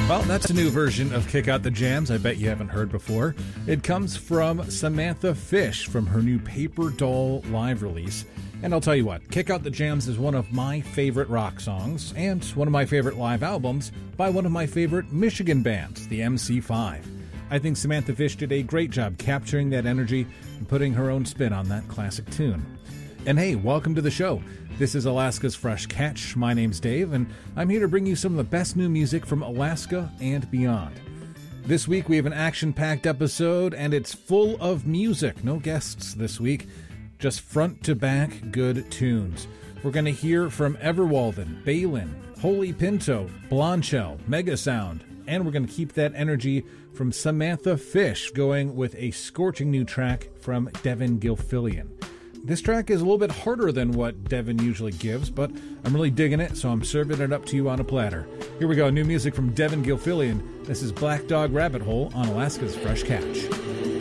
Well, that's a new version of Kick Out the Jams I bet you haven't heard before. It comes from Samantha Fish from her new Paper Doll live release. And I'll tell you what, Kick Out the Jams is one of my favorite rock songs and one of my favorite live albums by one of my favorite Michigan bands, the MC5. I think Samantha Fish did a great job capturing that energy and putting her own spin on that classic tune. And hey, welcome to the show. This is Alaska's Fresh Catch. My name's Dave, and I'm here to bring you some of the best new music from Alaska and beyond. This week we have an action-packed episode, and it's full of music. No guests this week, just front-to-back good tunes. We're going to hear from Everwalden, Balin, Holy Pinto, Blondshell, Megasound, and we're going to keep that energy from Samantha Fish going with a scorching new track from Devin Gilfillian. This track is a little bit harder than what Devin usually gives, but I'm really digging it, so I'm serving it up to you on a platter. Here we go, new music from Devin Gilfillian. This is Black Dog Rabbit Hole on Alaska's Fresh Catch.